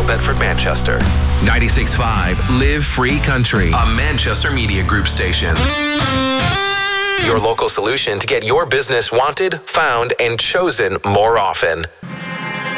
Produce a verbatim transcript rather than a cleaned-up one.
Bedford, Manchester. ninety-six point five Live Free Country, a Manchester Media Group station. Your local solution to get your business wanted, found, and chosen more often.